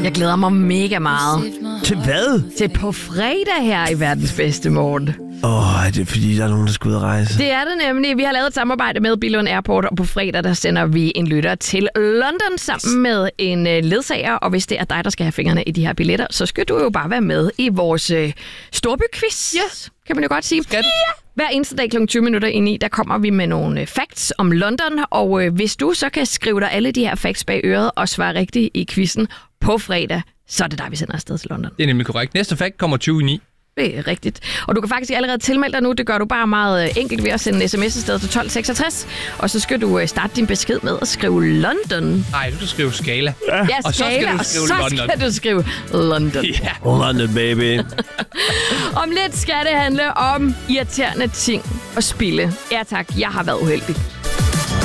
Jeg glæder mig mega meget. Til hvad? Til på fredag her i Verdens Bedste Morgen. Er det fordi, der er nogen, der skal ud og rejse? Det er det nemlig. Vi har lavet et samarbejde med Billund Airport, og på fredag der sender vi en lytter til London sammen med en ledsager. Og hvis det er dig, der skal have fingrene i de her billetter, så skal du jo bare være med i vores storbyquiz. Yes. Kan man jo godt sige. Skal du? Hver eneste dag kl. 20 minutter ind i, der kommer vi med nogle facts om London. Og hvis du så kan skrive dig alle de her facts bag øret og svare rigtigt i quizzen på fredag, så er det dig, vi sender afsted til London. Det er nemlig korrekt. Næste fact kommer 20 i. Det er rigtigt. Og du kan faktisk allerede tilmelde dig nu. Det gør du bare meget enkelt ved at sende en sms afsted til 1266. Og så skal du starte din besked med at skrive London. Nej, du skal skrive Skala. Ja, og så skal du skrive London. Så skal du skrive London. Yeah. London, baby. Om lidt skal det handle om irriterende ting og spille. Ja tak, jeg har været uheldig.